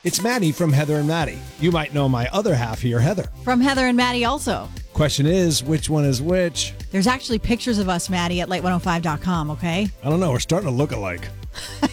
It's Maddie from Heather and Maddie. You might know my other half here, Heather. From Heather and Maddie also. Question is, which one is which? There's actually pictures of us, Maddie, at late105.com, okay? I don't know. We're starting to look alike.